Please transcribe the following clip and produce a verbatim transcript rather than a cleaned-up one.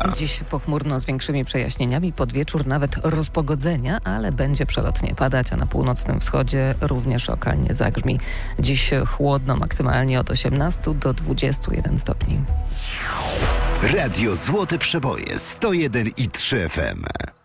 Dziś pochmurno z większymi przejaśnieniami, pod wieczór nawet rozpogodzenia, ale będzie przelotnie padać, a na północnym wschodzie również lokalnie zagrzmi. Dziś chłodno, maksymalnie od osiemnastu do dwudziestu jeden stopni. Radio Złote Przeboje sto jeden i trzy F M.